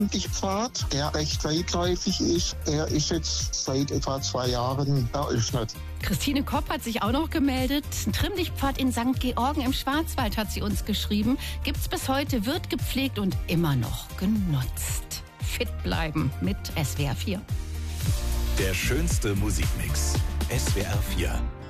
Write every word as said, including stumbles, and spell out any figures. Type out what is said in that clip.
Trimm-Dich-Pfad, der recht weitläufig ist. Der ist jetzt seit etwa zwei Jahren eröffnet. Christine Kopp hat sich auch noch gemeldet. Ein Trimm-Dich-Pfad in Sankt Georgen im Schwarzwald, hat sie uns geschrieben. Gibt's bis heute, wird gepflegt und immer noch genutzt. Fit bleiben mit S W R vier. Der schönste Musikmix. S W R vier.